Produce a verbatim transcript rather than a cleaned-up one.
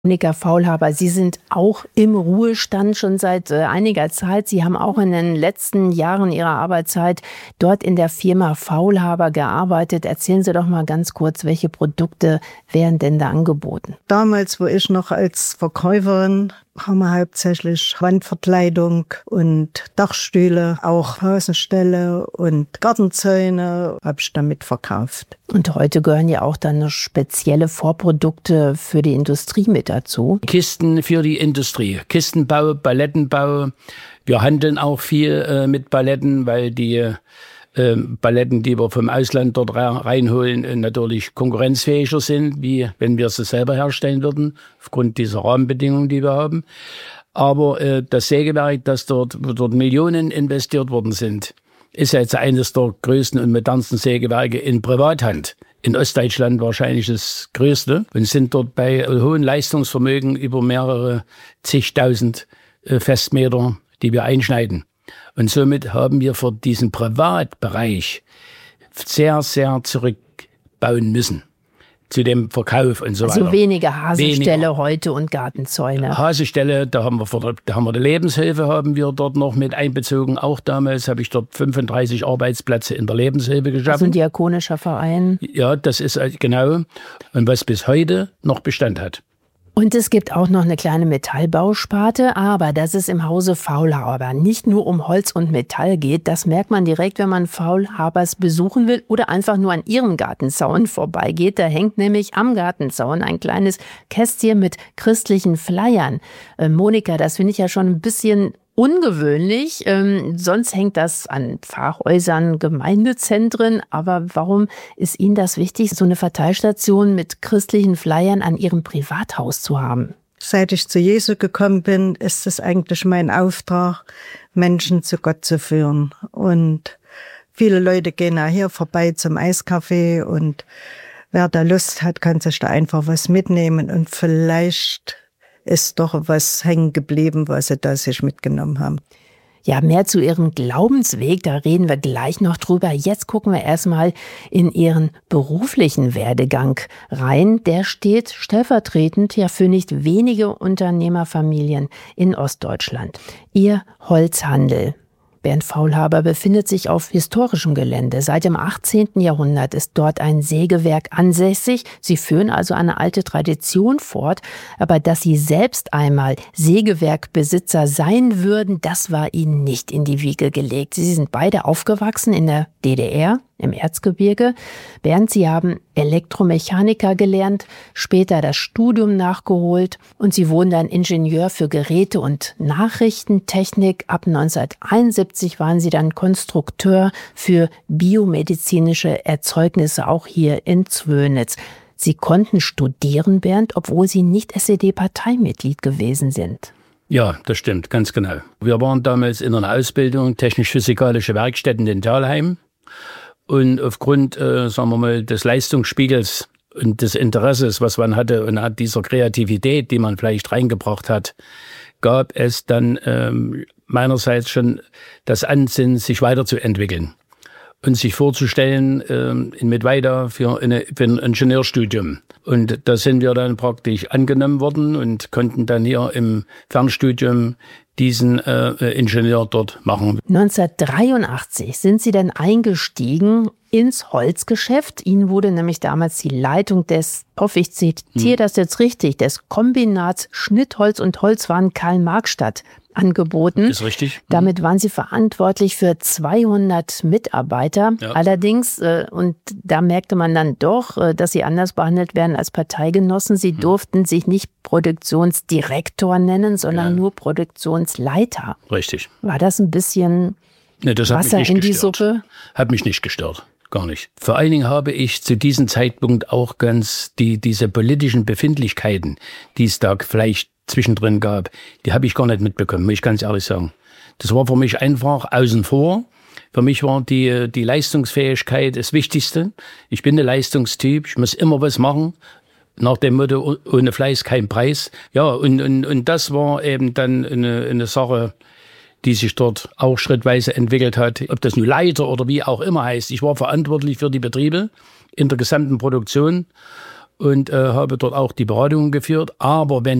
Monika Faulhaber, Sie sind auch im Ruhestand schon seit äh, einiger Zeit. Sie haben auch in den letzten Jahren Ihrer Arbeitszeit dort in der Firma Faulhaber gearbeitet. Erzählen Sie doch mal ganz kurz, welche Produkte werden denn da angeboten? Damals, wo ich noch als Verkäuferin, haben wir hauptsächlich Wandverkleidung und Dachstühle, auch Außenställe und Gartenzäune habe ich damit verkauft. Und heute gehören ja auch dann noch spezielle Vorprodukte für die Industrie mit dazu. Kisten für die Industrie, Kistenbau, Palettenbau. Wir handeln auch viel äh, mit Paletten, weil die äh, Paletten, die wir vom Ausland dort reinholen, äh, natürlich konkurrenzfähiger sind, wie wenn wir sie selber herstellen würden, aufgrund dieser Rahmenbedingungen, die wir haben. Aber äh, das Sägewerk, das dort, wo dort Millionen investiert worden sind, ist jetzt eines der größten und modernsten Sägewerke in Privathand. In Ostdeutschland wahrscheinlich das größte und sind dort bei hohen Leistungsvermögen über mehrere zigtausend äh, Festmeter, die wir einschneiden. Und somit haben wir für diesen Privatbereich sehr, sehr zurückbauen müssen zu dem Verkauf und so also weiter. Also weniger Hasenställe weniger. heute und Gartenzäune. Hasenställe, da haben wir, vor, da haben wir die Lebenshilfe haben wir dort noch mit einbezogen. Auch damals habe ich dort fünfunddreißig Arbeitsplätze in der Lebenshilfe geschaffen. Also ein diakonischer Verein. Ja, das ist genau. Und was bis heute noch Bestand hat. Und es gibt auch noch eine kleine Metallbausparte, aber dass es im Hause Faulhaber nicht nur um Holz und Metall geht, das merkt man direkt, wenn man Faulhabers besuchen will oder einfach nur an ihrem Gartenzaun vorbeigeht. Da hängt nämlich am Gartenzaun ein kleines Kästchen mit christlichen Flyern. Äh, Monika, das finde ich ja schon ein bisschen ungewöhnlich. Ähm, sonst hängt das an Pfarrhäusern, Gemeindezentren. Aber warum ist Ihnen das wichtig, so eine Verteilstation mit christlichen Flyern an Ihrem Privathaus zu haben? Seit ich zu Jesu gekommen bin, ist es eigentlich mein Auftrag, Menschen zu Gott zu führen. Und viele Leute gehen auch hier vorbei zum Eiskaffee und wer da Lust hat, kann sich da einfach was mitnehmen und vielleicht ist doch was hängen geblieben, was sie da sich mitgenommen haben. Ja, mehr zu Ihrem Glaubensweg, da reden wir gleich noch drüber. Jetzt gucken wir erstmal in Ihren beruflichen Werdegang rein. Der steht stellvertretend ja für nicht wenige Unternehmerfamilien in Ostdeutschland. Ihr Holzhandel. Bernd Faulhaber befindet sich auf historischem Gelände. Seit dem achtzehnten Jahrhundert ist dort ein Sägewerk ansässig. Sie führen also eine alte Tradition fort. Aber dass Sie selbst einmal Sägewerkbesitzer sein würden, das war Ihnen nicht in die Wiege gelegt. Sie sind beide aufgewachsen in der D D R, im Erzgebirge. Bernd, Sie haben Elektromechaniker gelernt, später das Studium nachgeholt und Sie wurden dann Ingenieur für Geräte- und Nachrichtentechnik. Ab neunzehnhunderteinundsiebzig waren Sie dann Konstrukteur für biomedizinische Erzeugnisse, auch hier in Zwönitz. Sie konnten studieren, Bernd, obwohl Sie nicht S E D-Parteimitglied gewesen sind. Ja, das stimmt, ganz genau. Wir waren damals in einer Ausbildung, technisch-physikalische Werkstätten in Thalheim. Und aufgrund, äh, sagen wir mal, des Leistungsspiegels und des Interesses, was man hatte und hat dieser Kreativität, die man vielleicht reingebracht hat, gab es dann ähm, meinerseits schon das Ansinnen, sich weiterzuentwickeln und sich vorzustellen ähm, in Mittweida für, eine, für ein Ingenieurstudium. Und da sind wir dann praktisch angenommen worden und konnten dann hier im Fernstudium diesen äh, Ingenieur dort machen. neunzehnhundertdreiundachtzig sind Sie dann eingestiegen ins Holzgeschäft. Ihnen wurde nämlich damals die Leitung des, hoffe ich zitiere hm. das jetzt richtig, des Kombinats Schnittholz und Holzwaren Karl-Marx-Stadt angeboten. Ist richtig. Hm. Damit waren Sie verantwortlich für zweihundert Mitarbeiter. Ja. Allerdings, äh, und da merkte man dann doch, äh, dass Sie anders behandelt werden als Parteigenossen. Sie hm. durften sich nicht Produktionsdirektor nennen, sondern ja. nur Produktionsleiter. Richtig. War das ein bisschen nee, das Wasser hat mich nicht in die gestört. Suppe? Hat mich nicht gestört. Gar nicht. Vor allen Dingen habe ich zu diesem Zeitpunkt auch ganz die diese politischen Befindlichkeiten, die es da vielleicht zwischendrin gab, die habe ich gar nicht mitbekommen, muss ich ganz ehrlich sagen. Das war für mich einfach außen vor. Für mich war die die Leistungsfähigkeit das Wichtigste. Ich bin ein Leistungstyp, ich muss immer was machen. Nach dem Motto, ohne Fleiß kein Preis. Ja, und, und, und das war eben dann eine, eine Sache, die sich dort auch schrittweise entwickelt hat. Ob das nun Leiter oder wie auch immer heißt. Ich war verantwortlich für die Betriebe in der gesamten Produktion und äh, habe dort auch die Beratungen geführt. Aber wenn